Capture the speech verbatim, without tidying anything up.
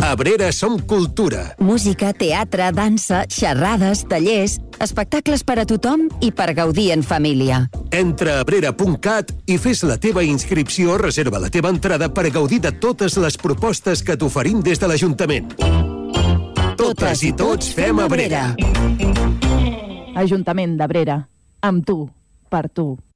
A Abrera som cultura. Música, teatre, dansa, xerrades, tallers, espectacles per a tothom i per gaudir en família. Entra a abrera punt cat i fes la teva inscripció o reserva la teva entrada per gaudir de totes les propostes que t'oferim des de l'Ajuntament. Totes i tots fem Abrera. Ajuntament d'Abrera. Amb tu, per tu.